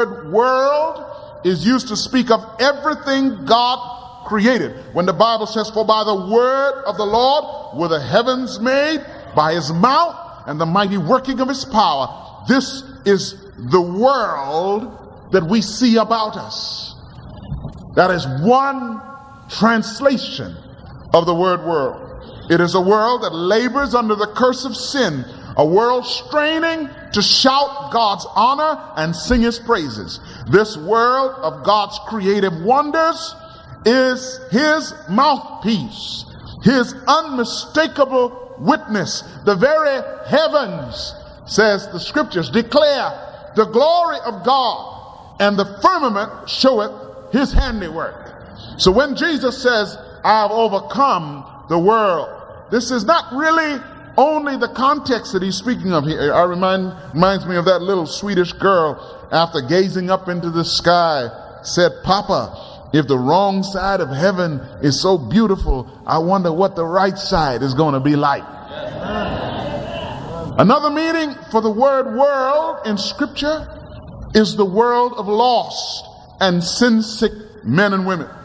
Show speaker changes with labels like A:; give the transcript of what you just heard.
A: world is used to speak of everything God created. When the Bible says, for by the word of the Lord were the heavens made, by his mouth and the mighty working of his power. This is the world that we see about us. That is one translation of the word world. It is a world that labors under the curse of sin, a world straining to shout God's honor and sing his praises. This world of God's creative wonders is his mouthpiece, his unmistakable witness. The very heavens, says the scriptures, declare the glory of God, and the firmament showeth his handiwork. So when Jesus says, I have overcome the world, this is not really only the context that he's speaking of here. It reminds me of that little Swedish girl, after gazing up into the sky, said, Papa, if the wrong side of heaven is so beautiful, I wonder what the right side is going to be like. Another meaning for the word world in scripture is the world of lost and sin-sick men and women.